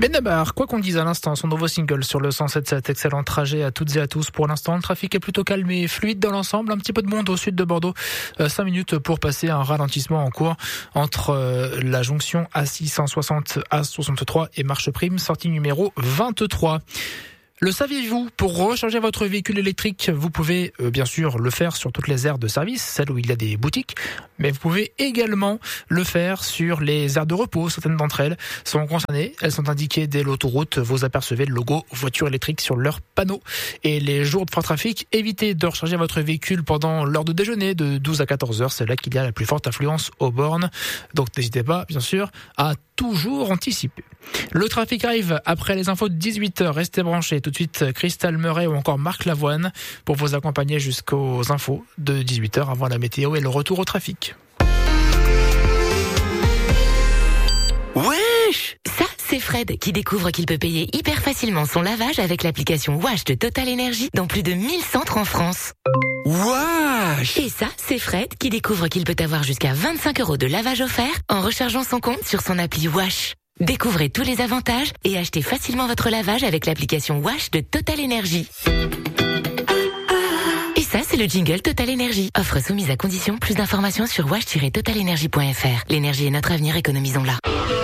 Benabar, quoi qu'on dise à l'instant, son nouveau single sur le 107.7. Excellent trajet à toutes et à tous. Pour l'instant, le trafic est plutôt calme et fluide dans l'ensemble. Un petit peu de monde au sud de Bordeaux. 5 minutes pour passer un ralentissement en cours entre la jonction A660, A63 et Marche Prime, sortie numéro 23. Le saviez-vous, pour recharger votre véhicule électrique, vous pouvez bien sûr le faire sur toutes les aires de service, celles où il y a des boutiques, mais vous pouvez également le faire sur les aires de repos. Certaines d'entre elles sont concernées, elles sont indiquées dès l'autoroute, vous apercevez le logo voiture électrique sur leur panneau. Et les jours de fort trafic, évitez de recharger votre véhicule pendant l'heure de déjeuner de 12 à 14 heures, c'est là qu'il y a la plus forte affluence aux bornes. Donc n'hésitez pas, bien sûr, à toujours anticiper. Le trafic arrive après les infos de 18h. Restez branchés. Tout de suite, Christelle Meuret ou encore Marc Lavoine pour vous accompagner jusqu'aux infos de 18h avant la météo et le retour au trafic. Wesh! Ça, c'est Fred qui découvre qu'il peut payer hyper facilement son lavage avec l'application Wash de Total Energy dans plus de 1000 centres en France. Wesh! Et ça, c'est Fred qui découvre qu'il peut avoir jusqu'à 25 € de lavage offert en rechargeant son compte sur son appli Wash. Découvrez tous les avantages et achetez facilement votre lavage avec l'application Wash de Total Energy. Et ça, c'est le jingle Total Energy. Offre soumise à condition. Plus d'informations sur wash-totalenergy.fr. L'énergie est notre avenir, économisons-la.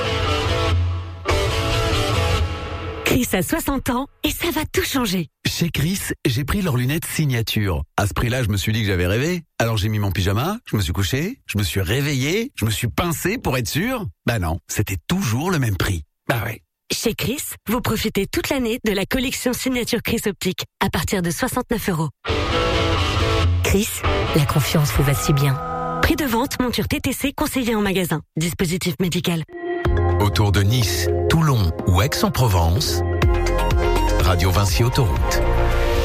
Chris a 60 ans et ça va tout changer. Chez Chris, j'ai pris leurs lunettes signature. À ce prix-là, je me suis dit que j'avais rêvé. Alors j'ai mis mon pyjama, je me suis couché, je me suis réveillé, je me suis pincé pour être sûr. Bah non, c'était toujours le même prix. Bah ouais. Chez Chris, vous profitez toute l'année de la collection signature Chris Optique à partir de 69 €. Chris, la confiance vous va si bien. Prix de vente, monture TTC conseillée en magasin. Dispositif médical. Autour de Nice, Toulon ou Aix-en-Provence, Radio Vinci Autoroute.